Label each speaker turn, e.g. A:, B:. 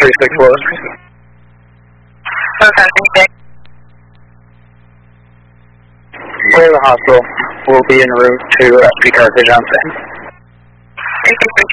A: 36 Lewis. Go to the hospital. We'll be en route to see Carthage on scene.